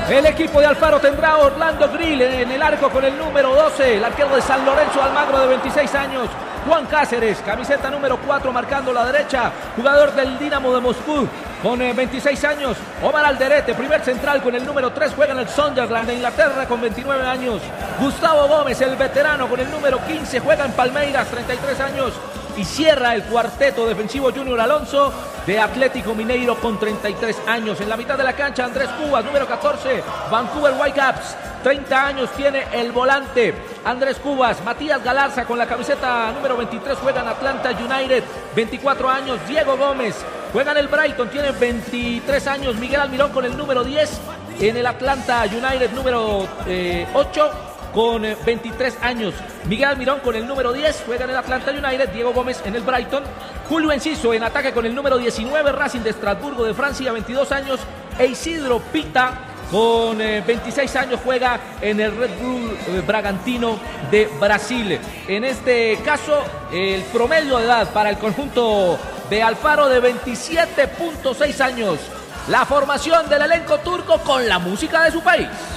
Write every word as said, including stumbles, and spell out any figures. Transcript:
El equipo de Alfaro tendrá a Orlando Grill en el arco con el número doce, el arquero de San Lorenzo Almagro de veintiséis años. Juan Cáceres, camiseta número cuatro marcando la derecha, jugador del Dinamo de Moscú con eh, veintiséis años. Omar Alderete, primer central con el número tres, juega en el Sunderland de Inglaterra con veintinueve años. Gustavo Gómez, el veterano con el número quince, juega en Palmeiras, treinta y tres años. Y cierra el cuarteto defensivo Junior Alonso de Atlético Mineiro con treinta y tres años. En la mitad de la cancha Andrés Cubas, número catorce, Vancouver Whitecaps, treinta años tiene el volante Andrés Cubas. Matías Galarza con la camiseta número veintitrés, juega en Atlanta United, veinticuatro años. Diego Gómez juega en el Brighton, tiene veintitrés años. Miguel Almirón con el número diez en el Atlanta United, número eh, ocho. Con veintitrés años. Miguel Almirón con el número diez, juega en el Atlanta United. Diego Gómez en el Brighton. Julio Enciso en ataque con el número diecinueve, Racing de Estrasburgo de Francia, veintidós años. E Isidro Pita con eh, veintiséis años, juega en el Red Bull eh, Bragantino de Brasil. En este caso, el promedio de edad para el conjunto de Alfaro de veintisiete punto seis años. La formación del elenco turco con la música de su país.